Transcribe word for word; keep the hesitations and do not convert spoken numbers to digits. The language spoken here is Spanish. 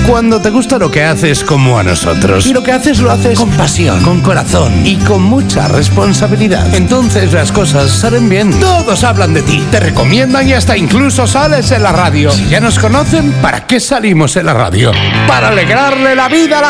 Cuando te gusta lo que haces como a nosotros, y lo que haces lo haces con pasión, con corazón y con mucha responsabilidad, entonces las cosas salen bien. Todos hablan de ti, te recomiendan y hasta incluso sales en la radio. Si ya nos conocen, ¿para qué salimos en la radio? Para alegrarle la vida a la